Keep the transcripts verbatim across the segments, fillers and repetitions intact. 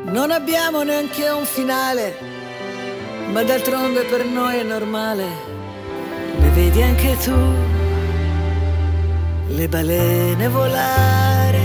Non abbiamo neanche un finale, ma d'altronde per noi è normale. Le vedi anche tu, le balene volare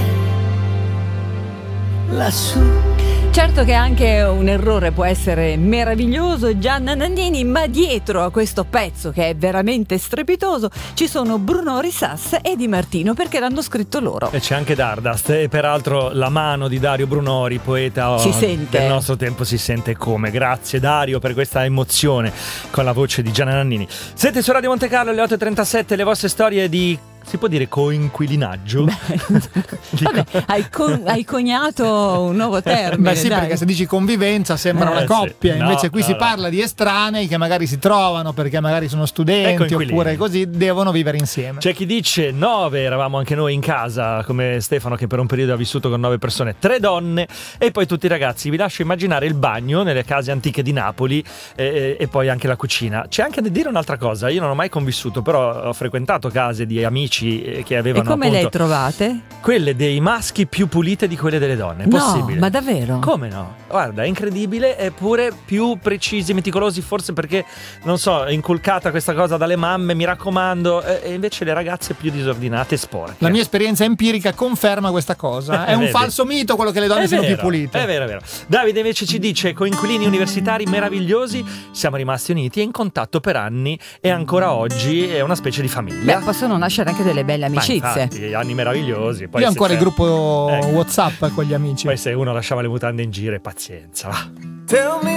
lassù. Certo che anche un errore può essere meraviglioso, Gianna Nannini, ma dietro a questo pezzo che è veramente strepitoso ci sono Bruno Risas e Di Martino, perché l'hanno scritto loro. E c'è anche Dardust, e peraltro la mano di Dario Brunori, poeta si sente. del nostro tempo, si sente come. Grazie Dario per questa emozione con la voce di Gianna Nannini. Siete su Radio Monte Carlo alle otto e trentasette, le vostre storie di... si può dire coinquilinaggio? Vabbè, hai, con, hai coniato un nuovo termine. Beh sì, dai. perché se dici convivenza sembra Eh, una coppia, sì. invece No, qui no, si no. parla di estranei che magari si trovano perché magari sono studenti coinquilini. oppure così, devono vivere insieme. C'è chi dice nove, eravamo anche noi in casa, come Stefano che per un periodo ha vissuto con nove persone, tre donne e poi tutti i ragazzi. Vi lascio immaginare il bagno nelle case antiche di Napoli eh, e poi anche la cucina. C'è anche da dire un'altra cosa, io non ho mai convissuto, però ho frequentato case di amici eh, che avevano E come appunto le trovate? quelle dei maschi più pulite di quelle delle donne. È possibile? No, ma davvero? Come no? Guarda, è incredibile, eppure più precisi, meticolosi, forse perché, non so, è inculcata questa cosa dalle mamme, mi raccomando, e invece le ragazze più disordinate e sporche. La mia esperienza empirica conferma questa cosa. È un Vedi? falso mito quello che le donne È siano vero, più pulite. È vero, è vero. Davide invece ci dice: coinquilini universitari meravigliosi, siamo rimasti uniti e in contatto per anni e ancora oggi è una specie di famiglia. Beh, possono nascere anche delle belle Ma amicizie. infatti, anni meravigliosi. Poi Io ho se ancora il c'è- gruppo Ecco. WhatsApp con gli amici. Poi se uno lasciava le mutande in giro, è pazienza, va. Tell me